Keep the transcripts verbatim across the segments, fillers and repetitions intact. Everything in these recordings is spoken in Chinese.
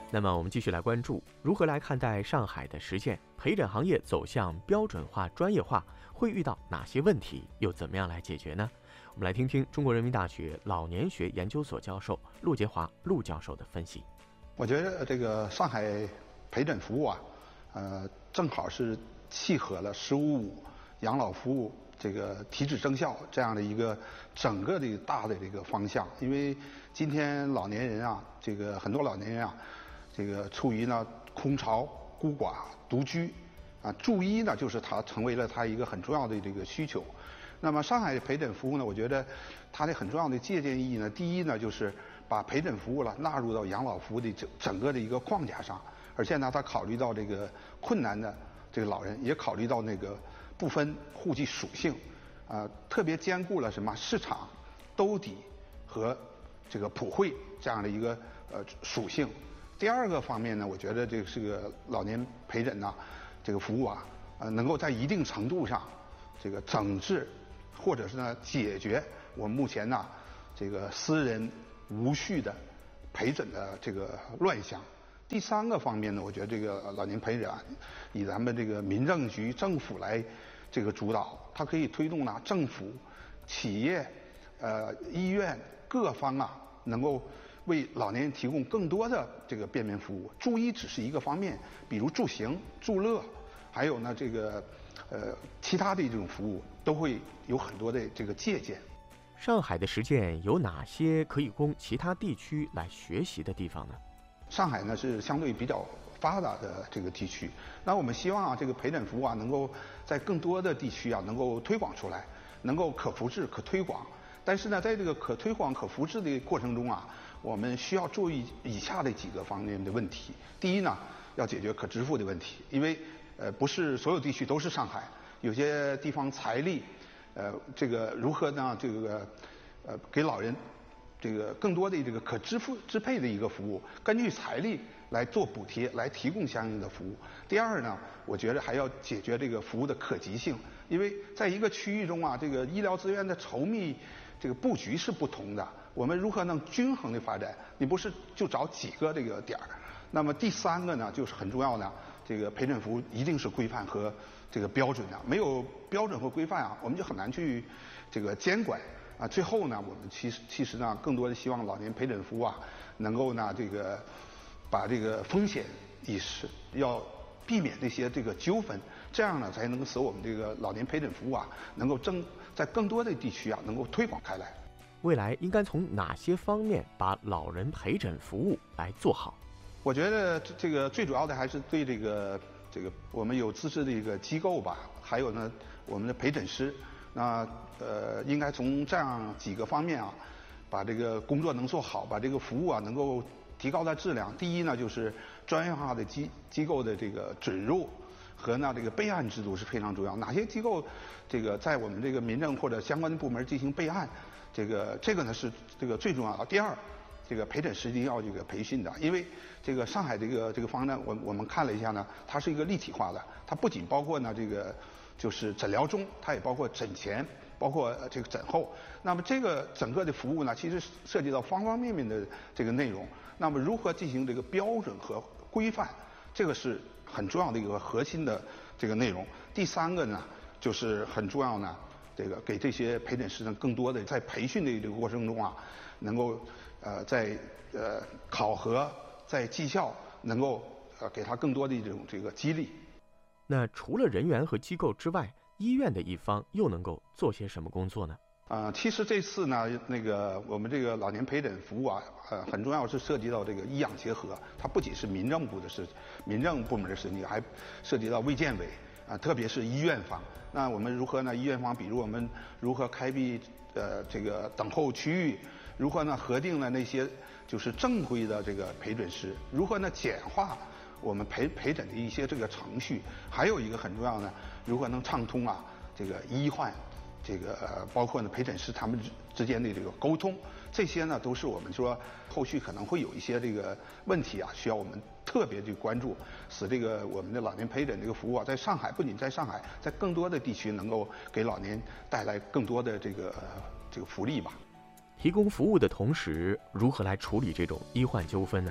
那么我们继续来关注，如何来看待上海的实践，陪诊行业走向标准化、专业化，会遇到哪些问题，又怎么样来解决呢？我们来听听中国人民大学老年学研究所教授陆杰华陆教授的分析。 我觉得这个上海陪诊服务啊，呃，正好是契合了“十五五”养老服务这个提质增效这样的一个整个的大的这个方向。因为今天老年人啊，这个很多老年人啊，这个处于呢空巢、孤寡、独居啊，住医呢就是他成为了他一个很重要的这个需求。那么上海的陪诊服务呢，我觉得它的很重要的借鉴意义呢，第一呢就是把陪诊服务了纳入到养老服务的整整个的一个框架上，而且呢，它考虑到这个困难的这个老人，也考虑到那个不分户籍属性，啊、呃，特别兼顾了什么市场、兜底和这个普惠这样的一个呃属性。第二个方面呢，我觉得这个是个老年陪诊呐，这个服务啊，呃，能够在一定程度上这个整治。或者是呢，解决我们目前呢这个私人无序的陪诊的这个乱象。第三个方面呢，我觉得这个老年陪诊啊，以咱们这个民政局、政府来这个主导，它可以推动呢政府、企业、呃医院各方啊，能够为老年人提供更多的这个便民服务。住医只是一个方面，比如住行、住乐，还有呢这个。呃，其他的这种服务都会有很多的这个借鉴。 上海的实践有哪些可以供其他地区来学习的地方呢？ 上海呢是相对比较发达的这个地区，那我们希望啊，这个陪诊服务啊，能够在更多的地区啊，能够推广出来，能够可复制、可推广。但是呢，在这个可推广、可复制的过程中啊，我们需要注意以下的几个方面的问题。第一呢，要解决可支付的问题，因为呃，不是所有地区都是上海，有些地方财力，呃，这个如何呢？这个呃，给老人这个更多的这个可支付支配的一个服务，根据财力来做补贴，来提供相应的服务。第二呢，我觉得还要解决这个服务的可及性，因为在一个区域中啊，这个医疗资源的稠密这个布局是不同的，我们如何能均衡的发展？你不是就找几个这个点儿。那么第三个呢，就是很重要的。这个陪诊服务一定是规范和这个标准的，没有标准和规范啊，我们就很难去这个监管啊。最后呢，我们其实其实呢，更多的希望老年陪诊服务啊，能够呢这个把这个风险意识要避免这些这个纠纷，这样呢才能使我们这个老年陪诊服务啊，能够正在更多的地区啊能够推广开来。 未来应该从哪些方面把老人陪诊服务来做好？ 我觉得这个最主要的还是对这个这个我们有资质的一个机构吧，还有呢我们的陪诊师，那呃应该从这样几个方面啊，把这个工作能做好，把这个服务啊能够提高它质量。第一呢，就是专业化的机机构的这个准入和呢这个备案制度是非常重要。哪些机构这个在我们这个民政或者相关的部门进行备案，这个这个呢是这个最重要的。第二。这个陪诊师一定要这个培训的，因为这个上海这个这个方案，我我们看了一下呢，它是一个立体化的，它不仅包括呢这个就是诊疗中，它也包括诊前，包括这个诊后。那么这个整个的服务呢，其实涉及到方方面面的这个内容。那么如何进行这个标准和规范，这个是很重要的一个核心的这个内容。第三个呢，就是很重要呢，这个给这些陪诊师呢更多的在培训的这个过程中啊，能够。呃，在呃考核，在绩效能够呃给他更多的这种这个激励。 那除了人员和机构之外，医院的一方又能够做些什么工作呢？ 啊、呃，其实这次呢，那个我们这个老年陪诊服务啊，呃，很重要是涉及到这个医养结合，它不仅是民政部的事，民政部门的事情，还涉及到卫健委啊、呃，特别是医院方。那我们如何呢？医院方，比如我们如何开辟呃这个等候区域？如何呢？核定了那些就是正规的这个陪诊师？如何呢？简化我们陪陪诊的一些这个程序？还有一个很重要的，如何能畅通啊这个医患，这个呃包括呢陪诊师他们之之间的这个沟通，这些呢都是我们说后续可能会有一些这个问题啊，需要我们特别去关注，使这个我们的老年陪诊这个服务啊，在上海不仅在上海，在更多的地区能够给老年带来更多的这个、呃、这个福利吧。 提供服务的同时，如何来处理这种医患纠纷呢？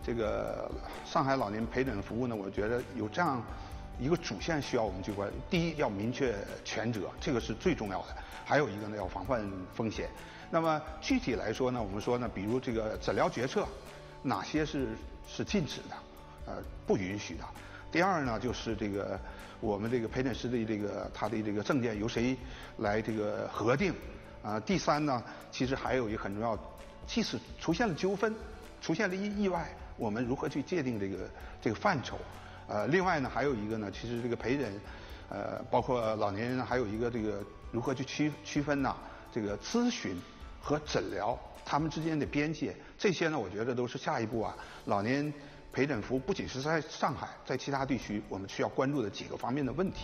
这个上海老年陪诊服务呢，我觉得有这样一个主线需要我们去关。第一，要明确权责，这个是最重要的；还有一个呢，要防范风险。那么具体来说呢，我们说呢，比如这个诊疗决策，哪些是是禁止的，呃，不允许的。第二呢，就是这个我们这个陪诊师的这个他的这个证件由谁来这个核定啊、呃？第三呢，其实还有一个很重要，即使出现了纠纷，出现了意意外，我们如何去界定这个这个范畴？呃，另外呢，还有一个呢，其实这个陪诊，呃，包括老年人，还有一个这个如何去区区分呐、这个咨询和诊疗他们之间的边界，这些呢，我觉得都是下一步啊，老年陪诊服务不仅是在上海，在其他地区我们需要关注的几个方面的问题。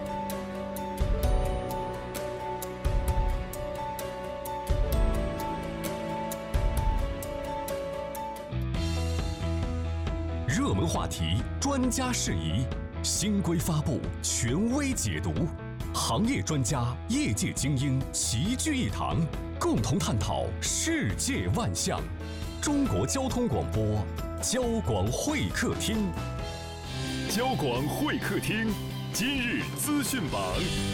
热门话题，专家释疑，新规发布，权威解读，行业专家、业界精英齐聚一堂，共同探讨世界万象。中国交通广播，交广会客厅。交广会客厅，今日资讯榜。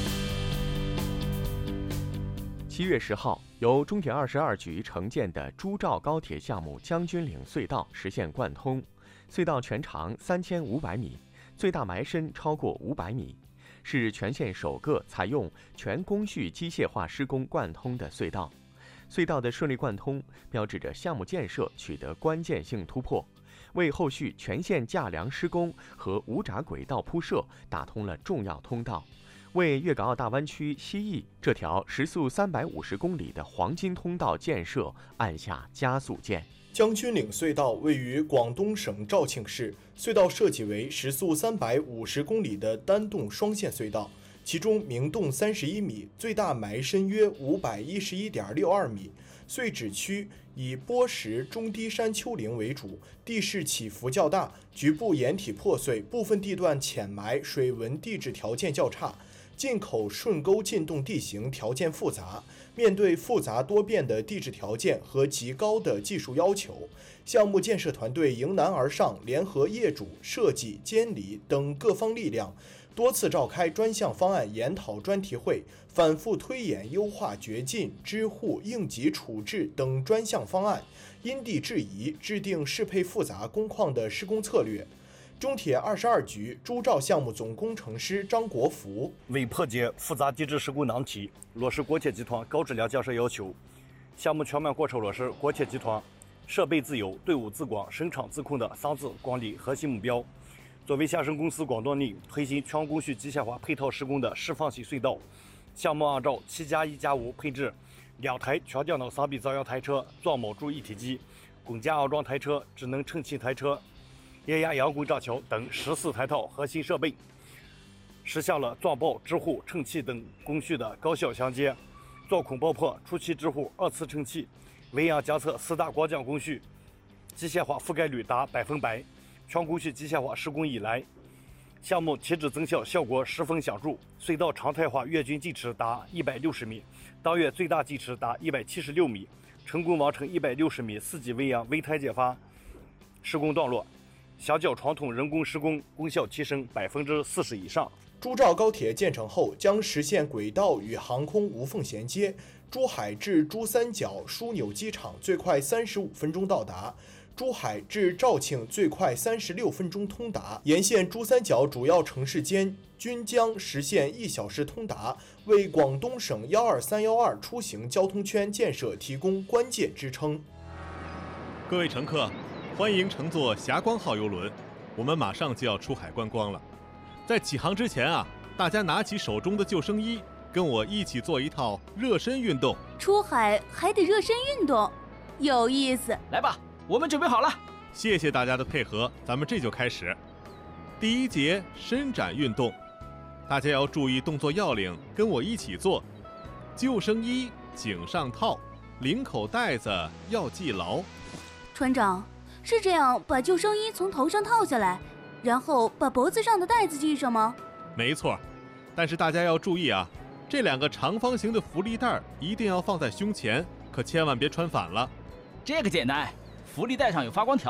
七月十号，由中铁二十二局承建的珠兆高铁项目将军岭隧道实现贯通。隧道全长三千五百米，最大埋深超过五百米，是全县首个采用全工序机械化施工贯通的隧道。隧道的顺利贯通，标志着项目建设取得关键性突破，为后续全线架梁施工和无闸轨道铺设打通了重要通道，为粤港澳大湾区西翼这条时速三百五十公里的黄金通道建设按下加速键。 将军岭隧道位于广东省肇庆市，隧道设计为时速三百五十公里的单洞双线隧道，其中明洞三十一米，最大埋深约五百一十一点六二米。隧址区以波石中低山丘陵为主，地势起伏较大，局部岩体破碎，部分地段浅埋，水文地质条件较差。进口顺沟进洞地形条件复杂，面对复杂多变的地质条件和极高的技术要求，项目建设团队迎难而上，联合业主、设计、监理等各方力量，多次召开专项方案研讨专题会，反复推演优化掘进、支护、应急处置等专项方案，因地制宜制定适配复杂工况的施工策略。中铁二十二局珠兆项目总工程师张国福为破解复杂地质施工难题，落实国铁集团高质量建设要求，项目全面贯彻落实国铁集团设备自有、队伍自管、生产自控的三自管理核心目标。作为下申公司广东内推行全工序机械化配套施工的示范性隧道，项目按照七加一加五配置两台全电脑三臂造压台车、钻铆柱一体机、公家安装台车、智能称气台车、液压阳轨栈桥等十四台套核心设备，实现了钻爆、支护、称气等工序的高效衔接，钻孔爆破、初期支护、二次称气、微压监测四大关键工序机械化覆盖率达百分百。全工序机械化施工以来，项目体脂增效效果十分显著，隧道常态化月均计尺达一百六十米，当月最大计尺达一百七十六米，成功完成一百六十米四级微压微台阶发施工段落，相较传统人工施工，功效提升百分之四十以上。 珠兆高铁建成后，将实现轨道与航空无缝衔接。珠海至珠三角枢纽机场最快三十五分钟到达，珠海至肇庆最快三十六分钟通达。沿线珠三角主要城市间均将实现一小时通达，为广东省幺二三幺二出行交通圈建设提供关键支撑。 各位乘客，欢迎乘坐霞光号邮轮，我们马上就要出海观光了。在起航之前啊，大家拿起手中的救生衣，跟我一起做一套热身运动。 出海还得热身运动，有意思。 来吧，我们准备好了。 谢谢大家的配合，咱们这就开始。第一节伸展运动，大家要注意动作要领，跟我一起做。救生衣颈上套，领口带子要系牢。 船长，是这样把救生衣从头上套下来，然后把脖子上的带子系上吗？ 没错，但是大家要注意啊，这两个长方形的浮力带一定要放在胸前，可千万别穿反了。 这个简单，浮力带上有发光条，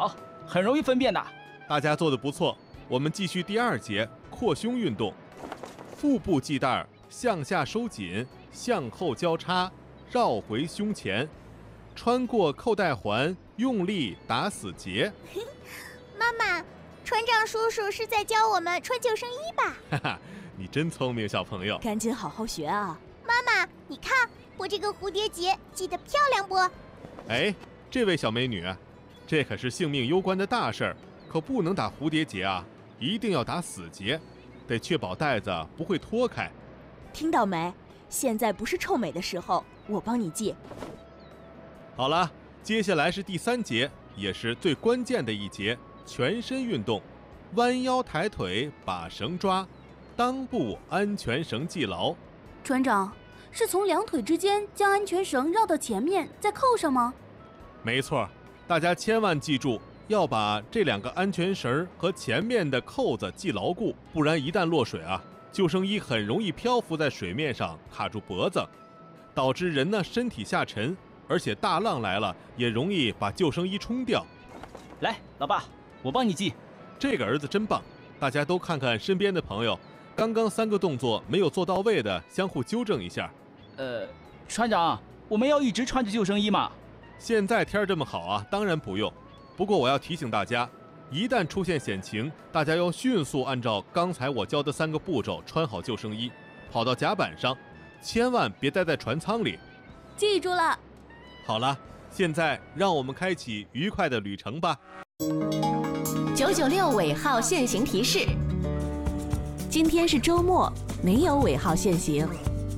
很容易分辨的。 大家做得不错，我们继续第二节扩胸运动。腹部系带向下收紧，向后交叉，绕回胸前，穿过扣带环，用力打死结。 妈妈，船长叔叔是在教我们穿救生衣吧？ 哈哈，你真聪明，小朋友。 赶紧好好学啊！ 妈妈，你看我这个蝴蝶结系得漂亮不？ 哎，这位小美女，这可是性命攸关的大事儿，可不能打蝴蝶结啊，一定要打死结，得确保带子不会脱开。 听到没？现在不是臭美的时候，我帮你系。 好了，接下来是第三节，也是最关键的一节，全身运动。弯腰抬腿，把绳抓，裆部安全绳系牢。 船长，是从两腿之间将安全绳绕到前面，再扣上吗？ 没错，大家千万记住，要把这两个安全绳和前面的扣子系牢固，不然一旦落水啊，救生衣很容易漂浮在水面上，卡住脖子，导致人呢身体下沉，而且大浪来了也容易把救生衣冲掉。 来，老爸，我帮你系。 这个儿子真棒，大家都看看身边的朋友，刚刚三个动作没有做到位的，相互纠正一下。 呃，船长，我们要一直穿着救生衣吗？ 现在天这么好啊，当然不用。不过我要提醒大家，一旦出现险情，大家要迅速按照刚才我教的三个步骤穿好救生衣，跑到甲板上，千万别待在船舱里。 记住了。 好了，现在让我们开启愉快的旅程吧。 九九六尾号限行提示： 今天是周末，没有尾号限行。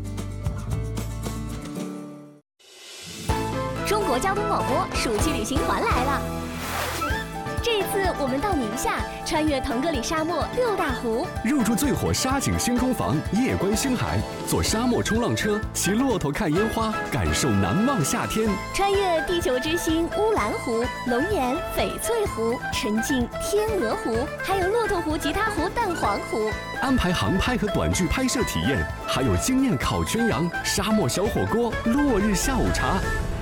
中国交通广播暑期旅行团来了。这次我们到宁夏，穿越腾格里沙漠六大湖， 入住最火沙景星空房，夜观星海，坐沙漠冲浪车，骑骆驼看烟花，感受难忘夏天。 穿越地球之星乌兰湖、龙岩、翡翠湖，沉浸天鹅湖，还有骆驼湖、吉他湖、蛋黄湖。 安排航拍和短剧拍摄体验，还有惊艳烤全羊、沙漠小火锅、落日下午茶。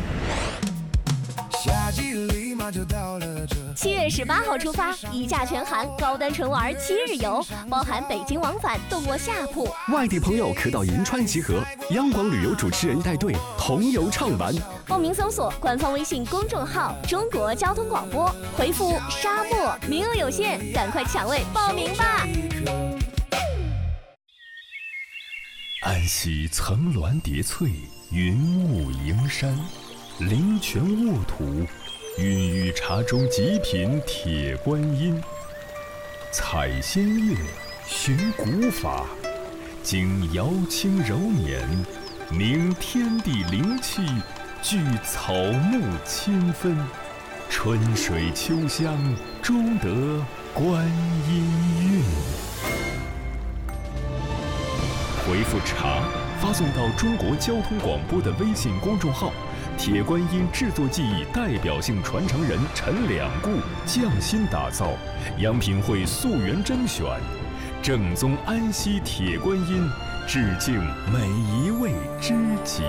七月十八号出发，一价全含，高端纯玩七日游，包含北京往返，动过夏普。 外地朋友可到银川集合，央广旅游主持人带队同游畅玩。 报名搜索官方微信公众号“中国交通广播”，回复“沙漠”，名额有限，赶快抢位报名吧！ 安溪层峦叠翠，云雾迎山，灵泉沃土，孕育茶中极品铁观音。采仙乐，寻古法，经瑶清柔捻，凝天地灵气，聚草木清芬，春水秋香，终得观音韵。回复茶，发送到中国交通广播的微信公众号。铁观音制作技艺代表性传承人陈两固匠心打造，杨品会溯源甄选，正宗安溪铁观音，致敬每一位知己。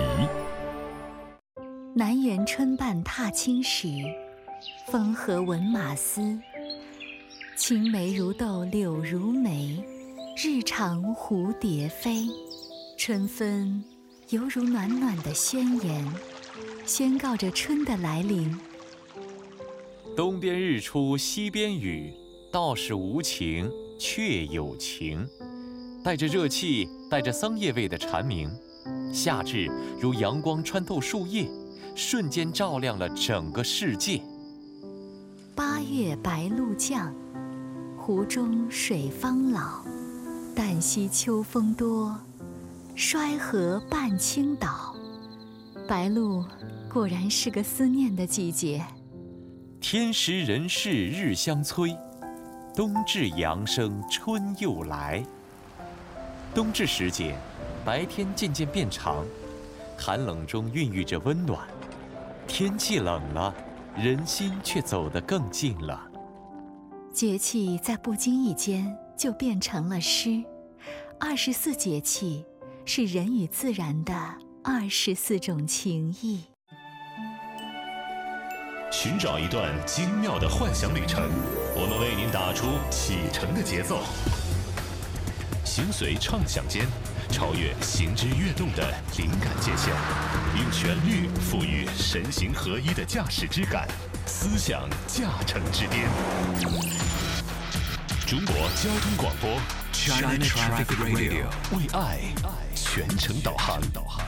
南园春半踏青时，风和闻马嘶。青梅如豆柳如眉，日长蝴蝶飞。春分犹如暖暖的宣言，宣告着春的来临。 东边日出西边雨，道是无晴却有晴。带着热气，带着桑叶味的蝉鸣，夏至如阳光穿透树叶，瞬间照亮了整个世界。 八月白露降，湖中水方老。旦夕秋风多，衰河半倾倒。白露果然是个思念的季节。 天时人事日相催，冬至阳生春又来。冬至时节，白天渐渐变长，寒冷中孕育着温暖。天气冷了，人心却走得更近了。 节气在不经意间就变成了诗。二十四节气是人与自然的二十四种情谊。 寻找一段精妙的幻想旅程，我们为您打出启程的节奏。心随畅想间，超越行之跃动的灵感界限，用旋律赋予神形合一的驾驶之感，思想驾乘之巅。中国交通广播 China Traffic Radio 为爱全程导航。